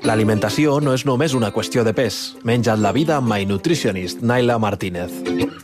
L'alimentació no és només una qüestió de pes. Menja't la vida amb My Nutritionist, Naila Martínez.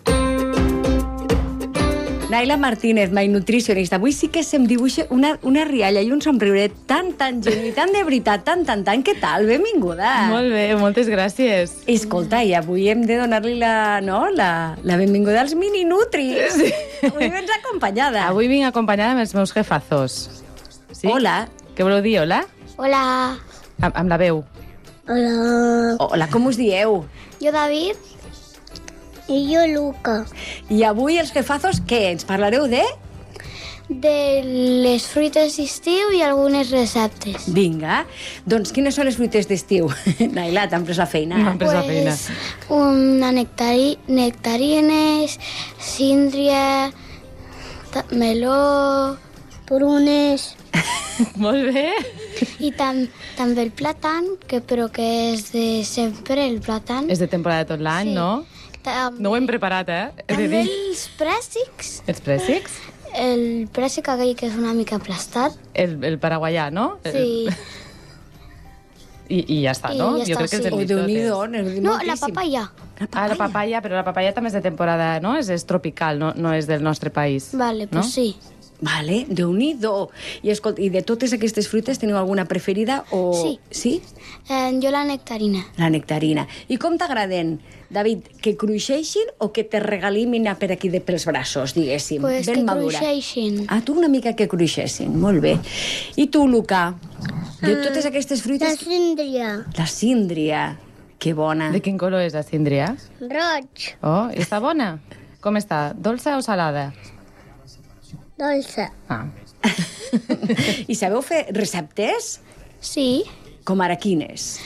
Naila Martínez, My Nutritionist. Avui sí que se'm dibuixa una rialla i un somriure tan genuí, tan de veritat, tan. Què tal? Benvinguda. Molt bé, moltes gràcies. Escolta, i avui hem de donar-li la benvinguda als Mini Nutri. Sí. Avui vens acompanyada. Avui vinc acompanyada amb els meus jefazos. Sí? Hola. Què voleu dir, hola? Hola. Amb la veu. Hola. Hola, com us dieu? Jo, David. I jo, Luca. I avui els jefazos, què? Ens parlareu de? De les fruites d'estiu i algunes receptes. Vinga. Doncs quines són les fruites d'estiu? Naila, t'han pres la feina. M'han pres la feina. Una nectarines, síndria, meló, prunes. Molt bé. I també el plàtan, però que és de sempre, el plàtan. És de temporada tot l'any, Sí. no? No ho hem preparat, També els prèssics. Els prèssics? El prèssic aquell que és una mica aplastat. El paraguaià, no? Sí. I ja està, no? I ja està, crec que els sí. hem dit Déu-n'hi-do, totes. n'he dit No, la moltíssim. papaya. Ah, la papaya, però la papaya també és de temporada, no? És tropical, no és del nostre país. Vale, no? pues sí. Vale, Déu-n'hi-do. I escolta, i de totes aquestes fruites teniu alguna preferida o... Sí. Sí? Jo la nectarina. La nectarina. I com t'agraden, David, que cruixeixin o que te regalimin per aquí pels braços, diguéssim, Pues ben que madura? cruixeixin. Ah, tu una mica que cruixessin, molt bé. I tu, Luca, de totes aquestes fruites... síndria. La síndria, que bona. De quin color és la síndria? Roig. Oh, i està bona? Com està? Dolça o salada? Dolça. Ah. I sabeu fer receptes? Sí. Com ara quines?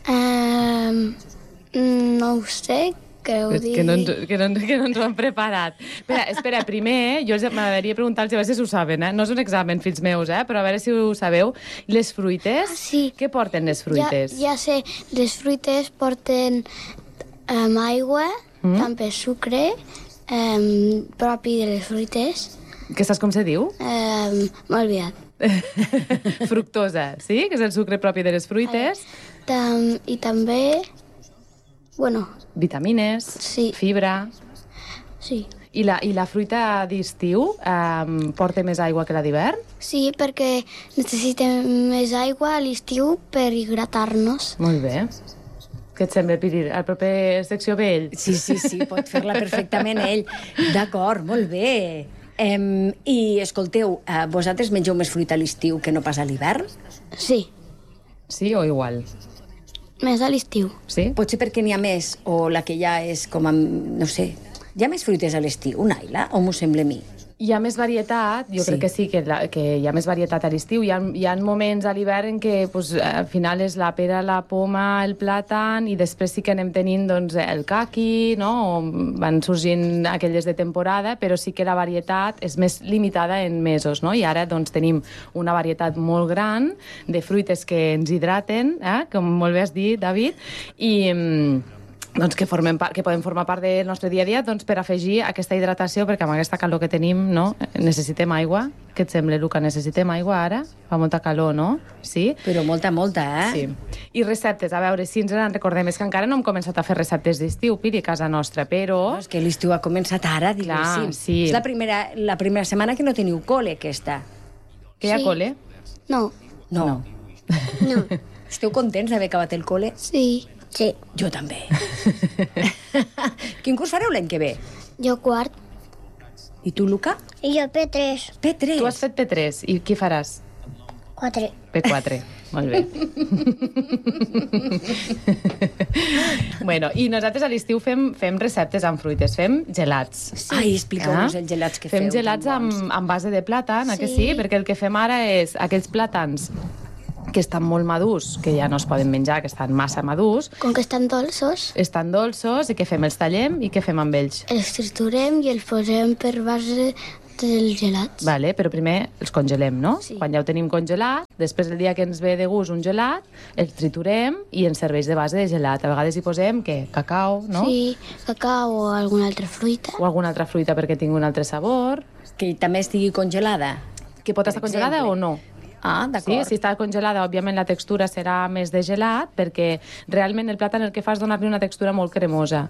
No ho sé, que ho digui. Que no ens ho han preparat. Espera, primer, m'agradaria preguntar-los a veure si ho saben, No és un examen, fills meus, però a veure si ho sabeu. Les fruites? Sí. Què porten les fruites? Ja sé, les fruites porten aigua, també sucre, propi de les fruites. Que saps com se diu? M'he oblidat. Fructosa, sí? Que és el sucre propi de les fruites. I també, bueno, Vitamines, Sí. fibra... sí. I la fruita d'estiu porta més aigua que la d'hivern? Sí, perquè necessitem més aigua a l'estiu per hidratar-nos. Molt bé. Què et sembla, Piri? Al proper secció ve ell? Sí, pot fer-la perfectament ell. D'acord, molt bé. I escolteu, vosaltres mengeu més fruita a l'estiu que no pas a l'hivern? Sí, Sí o igual? més a l'estiu. Sí? Potser perquè n'hi ha més, o la que ja és com amb... no sé. Hi ha més fruites a l'estiu, Naila, o m'ho sembla a mi? Hi ha més varietat, jo crec que sí, que hi ha més varietat a l'estiu. Hi ha moments a l'hivern en què al final és la pera, la poma, el plàtan, i després sí que anem tenint el caqui, no? O van sorgint aquelles de temporada, però sí que la varietat és més limitada en mesos, no? I ara tenim una varietat molt gran de fruites que ens hidraten, com molt bé has dit, David, i... que podem formar part del nostre dia a dia per afegir aquesta hidratació, perquè amb aquesta calor que tenim, no? Necessitem aigua. Què et sembla, Luca? Necessitem aigua ara? Fa molta calor, no? Sí? Però molta, Sí. I receptes, a veure si ens en recordem. És que encara no hem començat a fer receptes d'estiu, Piri, a casa nostra, però... No, és que l'estiu ha començat ara, diguéssim. Clar, sí. És la primera setmana que no teniu col·le, aquesta. Que hi ha Sí. col·le? No. No. No. Esteu contents d'haver acabat el col·le? Sí. Sí. Jo també. Quin curs fareu l'any que ve? Jo quart. I tu, Luca? I jo P3. P3. Tu has fet P3 i qui faràs? 4. P4. Molt bé. Bueno, i nosaltres a l'estiu fem receptes amb fruites, fem gelats. Sí. Ai, expliqueu-nos els gelats que fem feu. gelats amb base de plàtan, que sí? Perquè el que fem ara és aquells plàtans que estan molt madurs, que ja no es poden menjar, que estan massa madurs, Com que estan dolços, estan dolços, i què fem? Els tallem i què fem amb ells? els triturem i els posem per base dels gelats. Vale, però primer els congelem, no? Sí. Quan ja ho tenim congelat, després el dia que ens ve de gust un gelat, el triturem i ens serveix de base de gelat. A vegades hi posem, què? Cacau, no? Sí, cacau o alguna altra fruita. O alguna altra fruita perquè tingui un altre sabor. Que també estigui congelada. Que pot estar congelada o no? Ah, Sí, d'acord. si està congelada, òbviament la textura serà més de gelat, perquè realment el plàtan el que fa és donar-li una textura molt cremosa.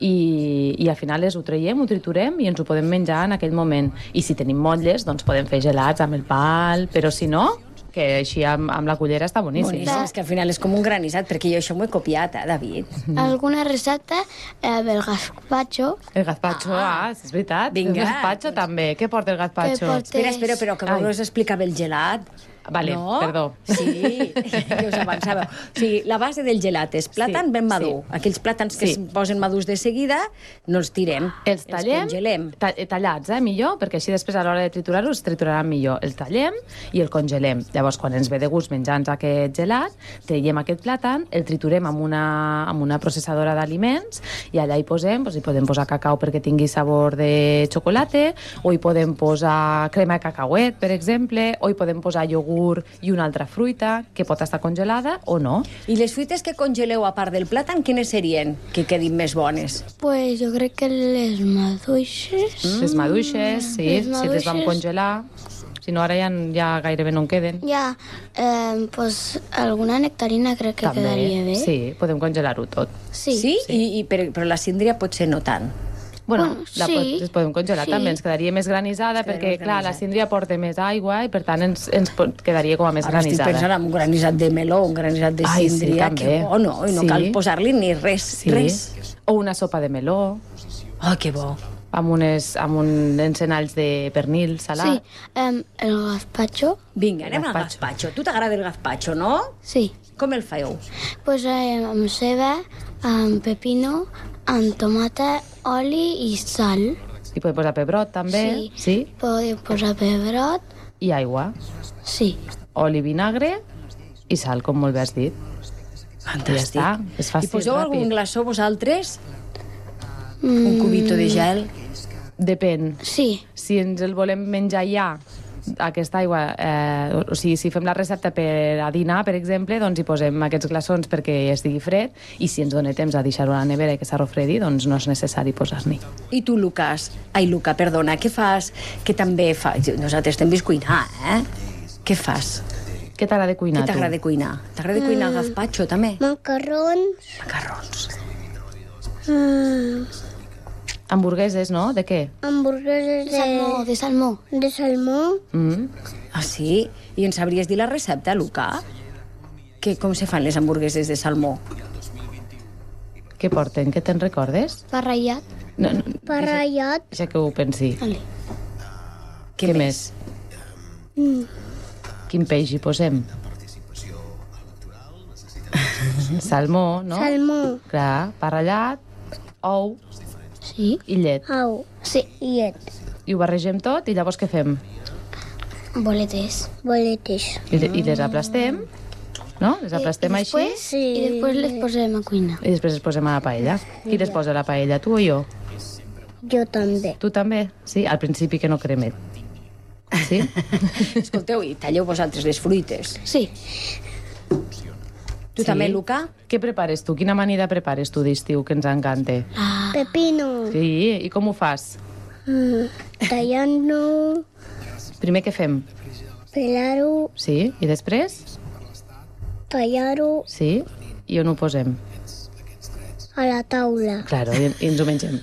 I al final ho traiem, ho triturem i ens ho podem menjar en aquell moment. I si tenim motlles, doncs podem fer gelats amb el pal, però si no, que així amb la cullera està boníssim. Boníssim, és que al final és com un granissat, perquè jo això m'ho he copiat, David. Alguna recepta del gazpacho. El gazpacho, és veritat. Vinga. El gazpacho també. Què porta el gazpacho? Que porta- Espera, però que Ai. vos explicava el gelat. Vale, no? perdó. Sí, que us avançava. O sigui, la base del gelat és plàtan Sí, ben madur. sí. Aquells plàtans que Sí. es posen madurs de seguida, no els tirem. Els tallem, congelem. tallats, millor, perquè així després a l'hora de triturar-ho es trituraran millor. El tallem i el congelem. Llavors, quan ens ve de gust menjar-nos aquest gelat, traiem aquest plàtan, el triturem amb una processadora d'aliments i allà hi posem, doncs, hi podem posar cacau perquè tingui sabor de xocolata, o hi podem posar crema de cacauet, per exemple, o hi podem posar iogurt i una altra fruita que pot estar congelada o no. I les fruites que congeleu a part del plàtan, quines serien que quedin més bones? Pues jo crec que les maduixes. Les maduixes, sí, Les si les vam maduixes. congelar. Si no, ara ja gairebé no en queden. Ja, pues alguna nectarina crec que quedaria bé. Sí, podem congelar-ho tot. Sí. Però la síndria potser no tant. Bueno, sí. les podem congelar Sí. també, ens quedaria més granissada, Quedaria perquè, més clar, la granissada. síndria porta més aigua i, per tant, ens quedaria com a més Ara estic granissada. pensant en un granissat de meló, un granissat de Ai, sí, síndria, també. que bo, no? I no Sí. cal posar-li ni res, Sí. res. O una sopa de meló, Oh, que bo. amb uns encenalls de pernil salat. Sí, el gazpacho, Vinga, anem al Gazpacho. gazpacho. Tu t'agrada el gazpacho, no? sí. Com el feu? Pues amb ceba, amb pepino, amb tomata, oli i sal. Hi podem posar pebrot, també. Sí. Podem posar pebrot, I aigua. sí. Oli, vinagre i sal, com molt bé has dit. Fantàstic. Ja està, és fàcil, I poseu ràpid. algun glaçó vosaltres? Un cubito de gel? Depèn. Sí, Si ens el volem menjar ja, aquesta aigua, o sigui, si fem la recepta per a dinar, per exemple, doncs hi posem aquests glaçons perquè estigui fred, i si ens dona temps a deixar-ho a la nevera i que s'arrofredi, doncs no és necessari posar-n'hi. I tu, Lucas? Ai, Luca, perdona, què fas? Que també fa... Nosaltres també és cuinar, eh? Què fas? Què t'agrada Què cuinar, tu? t'agrada cuinar? T'agrada cuinar el gazpacho, també? macarrons, Macarrons. Hamburgueses, no? De què? hamburgueses de salmó. De salmó. Ah, sí? I ens sabries dir la recepta, Luca? Com se fan les hamburgueses de salmó? Què porten? Què te'n recordes? Parrellat. No, Parrellat. deixa que ho pensi. Vale. Què més? Quin peix hi posem? Salmó, no? Salmó. Clar, parrellat, ou Sí. i llet. Au. Sí, llet. I ho barregem tot i llavors què fem? Boletes. Boletes. I les aplastem, no? Les aplastem així Sí. I després les posem a cuinar. i després les posem a la paella. Qui les posa a la paella, tu o jo? Jo també. Tu també? Sí, al principi que no cremet. Sí? Escolteu, i talleu vosaltres les fruites. Sí. Tu també, Luca? Què prepares tu? Quina amanida prepares tu d'estiu que ens encanta? Pepino. Sí, i com ho fas? Tallant-lo, Primer què fem? pelar-ho, Sí, i després? tallar-ho Sí, i on ho posem? a la taula. Claro, i ens ho mengem.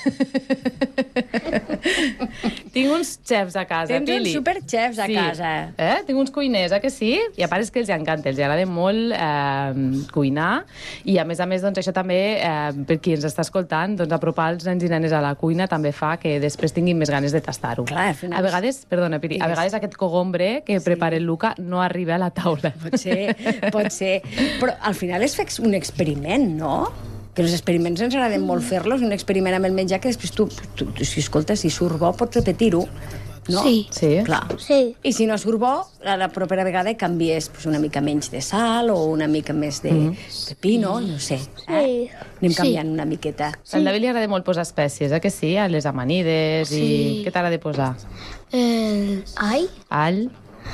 Tinc uns xefs a casa, Tens uns Pili. superxefs a casa. Tinc uns cuiners, que sí? I a part és que els encanta, els agrada molt cuinar, i a més, doncs, això també, per qui ens està escoltant, doncs, apropar els nens i nenes a la cuina també fa que després tinguin més ganes de tastar-ho. Clar, al final A vegades, perdona, Pili, a vegades aquest cogombre que prepara el Luca no arriba a la taula. Pot ser. Però al final és fer un experiment, no? Que els experiments ens agraden molt fer-los, un experiment amb el menjar que després tu si escoltes, si surt bo, pots repetir-ho, no? Sí. Sí. Clar. Sí. I si no surt bo, la propera vegada canvies una mica menys de sal o una mica més de pepino, no sé. Sí. Anem Sí. canviant una miqueta. Al David li agrada molt posar espècies, que sí? A les amanides Sí. i... Què t'agrada posar? All, All,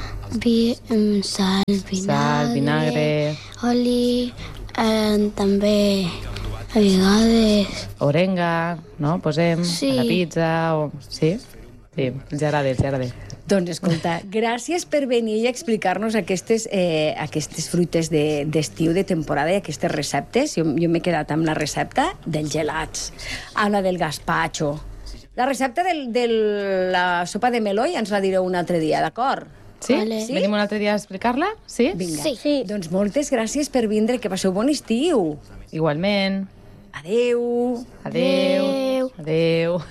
sal, vinagre, sal, vinagre, oli, també a vegades... orenga, no? Posem Sí. a la pizza o... Sí? Sí, els agrada, els agrada. Doncs escolta, gràcies per venir i explicar-nos aquestes fruites d'estiu, de temporada, i aquestes receptes. Jo m'he quedat amb la recepta dels gelats, amb la del gazpacho. La recepta de la sopa de meló ja ens la direu un altre dia, d'acord? Sí? Vale. Sí? Venim un altre dia a explicar-la? Sí? Vinga. Sí. Doncs moltes gràcies per vindre, que passeu bon estiu. Igualment. Adeu. Adeu. Adeu.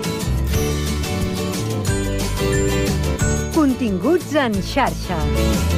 Continguts en xarxa.